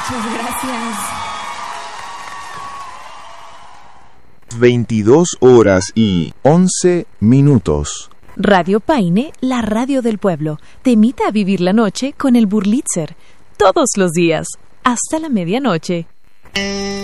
Muchas gracias. 22:11. Radio Paine, la radio del pueblo, te invita a vivir la noche con el Burlitzer. Todos los días, hasta la medianoche.